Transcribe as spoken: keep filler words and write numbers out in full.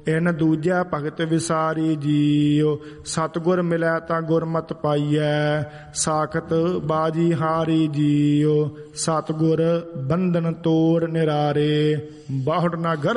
ਇਨ ਦੂਜੈ ਭਗਤ ਵਿਸਾਰੀ ਜੀਉ। ਸਤਿਗੁਰ ਮਿਲੈ ਤਾਂ ਗੁਰਮਤਿ ਪਾਈਐ, ਸਾਖਤ ਬਾਜੀ ਹਾਰੀ ਜੀਉ। ਸਤਿਗੁਰ ਬੰਧਨ ਤੋੜ ਨਿਰਾਰੇ, ਬਾਹੁੜ ਨਗਰ